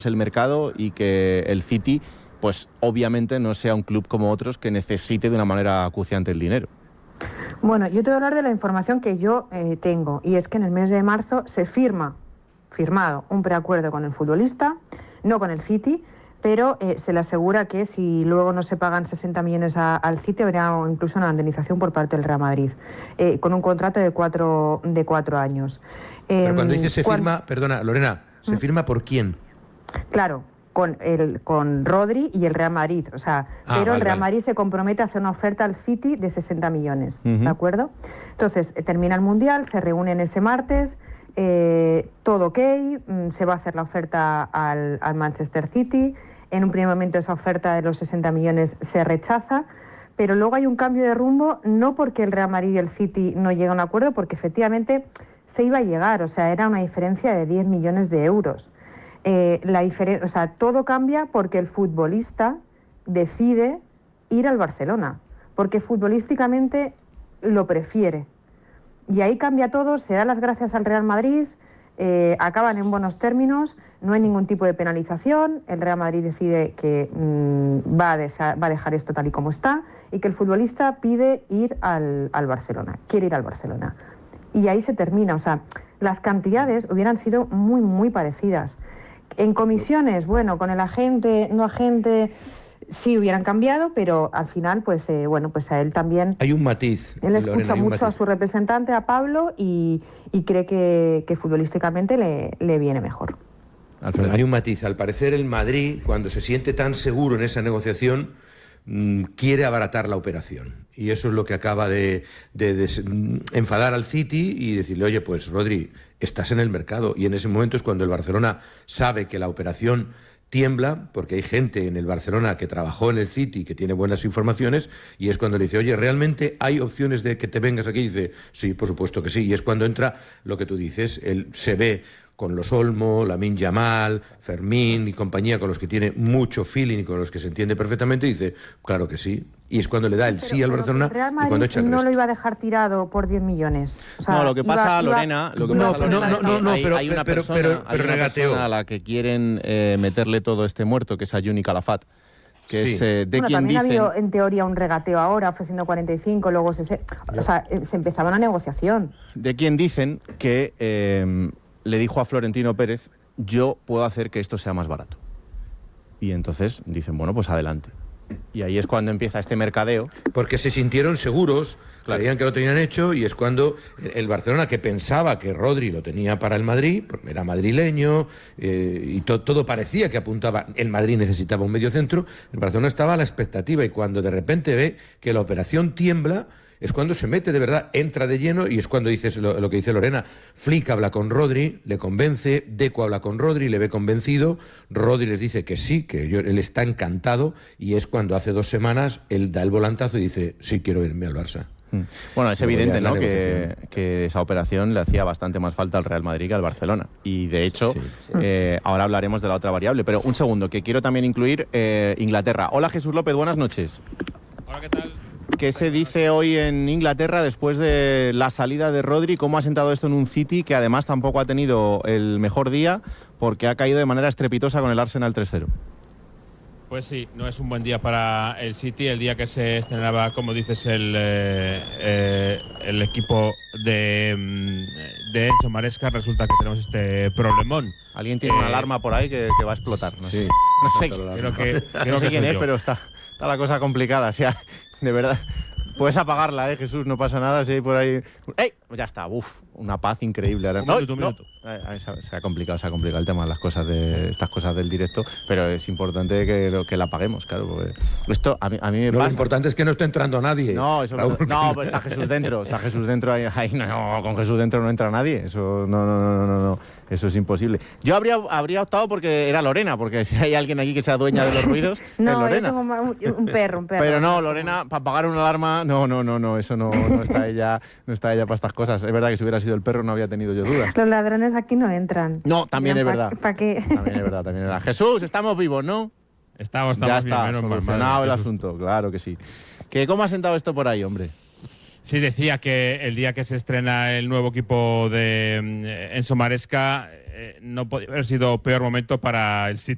el mercado y que el City, pues obviamente no sea un club como otros que necesite de una manera acuciante el dinero. Bueno, yo te voy a hablar de la información que yo tengo, y es que en el mes de marzo se firmado un preacuerdo con el futbolista, no con el City, pero se le asegura que si luego no se pagan 60 millones al City, habría incluso una indemnización por parte del Real Madrid, con un contrato de cuatro años. Pero cuando dices se firma, perdona, Lorena, ¿se firma por quién? Claro, con Rodri y el Real Madrid, o sea, pero el Real Madrid se compromete a hacer una oferta al City de 60 millones, ¿de acuerdo? Entonces, termina el Mundial, se reúnen ese martes, todo ok, se va a hacer la oferta al Manchester City. En un primer momento esa oferta de los 60 millones se rechaza, pero luego hay un cambio de rumbo, no porque el Real Madrid y el City no lleguen a un acuerdo, porque efectivamente se iba a llegar, o sea, era una diferencia de 10 millones de euros. O sea, todo cambia porque el futbolista decide ir al Barcelona, porque futbolísticamente lo prefiere. Y ahí cambia todo, se da las gracias al Real Madrid, acaban en buenos términos, no hay ningún tipo de penalización, el Real Madrid decide que va a dejar esto tal y como está, y que el futbolista pide ir al Barcelona, quiere ir al Barcelona. Y ahí se termina, o sea, las cantidades hubieran sido muy, muy parecidas. En comisiones, bueno, con el agente, no agente, sí hubieran cambiado, pero al final, pues bueno, pues a él también... Hay un matiz. Él escucha mucho a su representante, a Pablo, y cree que futbolísticamente le viene mejor. Alfredo. Hay un matiz. Al parecer el Madrid, cuando se siente tan seguro en esa negociación, quiere abaratar la operación. Y eso es lo que acaba de enfadar al City y decirle, oye, pues Rodri, estás en el mercado. Y en ese momento es cuando el Barcelona sabe que la operación tiembla, porque hay gente en el Barcelona que trabajó en el City, que tiene buenas informaciones, y es cuando le dice, oye, ¿realmente hay opciones de que te vengas aquí? Y dice, sí, por supuesto que sí. Y es cuando entra lo que tú dices, él se ve con los Olmo, Lamine Yamal, Fermín y compañía, con los que tiene mucho feeling y con los que se entiende perfectamente, y dice, claro que sí. Y es cuando le da el sí al Barcelona y cuando echa el resto. No lo iba a dejar tirado por 10 millones. O sea, no, lo que pasa, Lorena, lo que pasa, Lorena, hay una persona a la que quieren meterle todo este muerto, que es a Juni Calafat. Que sí. Es de bueno, quien también dicen... ha habido en teoría un regateo ahora ofreciendo 45, luego se empezaba una negociación. De quien dicen que le dijo a Florentino Pérez, yo puedo hacer que esto sea más barato. Y entonces dicen, bueno, pues adelante. Y ahí es cuando empieza este mercadeo. Porque se sintieron seguros, creían que lo tenían hecho, y es cuando el Barcelona, que pensaba que Rodri lo tenía para el Madrid, porque era madrileño, y todo parecía que apuntaba, el Madrid necesitaba un mediocentro, el Barcelona estaba a la expectativa, y cuando de repente ve que la operación tiembla, es cuando se mete de verdad, entra de lleno, y es cuando dices lo que dice Lorena. Flick habla con Rodri, le convence, Deco habla con Rodri, le ve convencido, Rodri les dice que sí, que él está encantado, y es cuando hace 2 semanas él da el volantazo y dice, sí, quiero irme al Barça. Bueno, es evidente, ¿no?, que esa operación le hacía bastante más falta al Real Madrid que al Barcelona. Y de hecho, ahora hablaremos de la otra variable. Pero un segundo, que quiero también incluir Inglaterra. Hola, Jesús López, buenas noches. Hola, ¿qué tal? ¿Qué se dice hoy en Inglaterra después de la salida de Rodri? ¿Cómo ha sentado esto en un City que además tampoco ha tenido el mejor día porque ha caído de manera estrepitosa con el Arsenal 3-0? Pues sí, no es un buen día para el City, el día que se estrenaba, como dices, el equipo de Enzo Maresca. Resulta que tenemos este problemón. Alguien tiene una alarma por ahí que va a explotar. No sé, no sé quién es, pero está la cosa complicada. O sea, de verdad, puedes apagarla, Jesús, no pasa nada. Si hay por ahí... ¡Ey! Ya está, una paz increíble. Ahora. Un minuto. Se ha complicado el tema de estas cosas del directo, pero es importante que la apaguemos, claro. Porque esto a mí me pasa. Lo importante es que no esté entrando nadie. No, pues está Jesús dentro. Está Jesús dentro ahí no, con Jesús dentro no entra nadie. Eso no. Eso es imposible. Yo habría optado porque era Lorena, porque si hay alguien aquí que sea dueña de los ruidos, es Lorena. Yo tengo un perro. Pero no, Lorena, para apagar una alarma, no, eso no está ella para estas cosas. Es verdad que si hubiera sido el perro no había tenido yo dudas. Los ladrones aquí no entran. No, también es verdad. ¿Para qué? También es verdad. Jesús, estamos vivos, ¿no? Estamos ya está, bien, solucionado el asunto, claro que sí. ¿Cómo ha sentado esto por ahí, hombre? Sí, decía que el día que se estrena el nuevo equipo de Enzo Maresca no podía haber sido peor momento para el City.